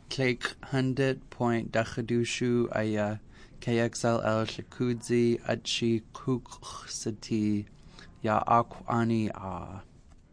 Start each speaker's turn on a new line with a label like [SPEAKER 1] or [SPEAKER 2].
[SPEAKER 1] Clake 100.Dachadushu Aya KXLL Shakudzi Achi Kuksati Ya Akwani A.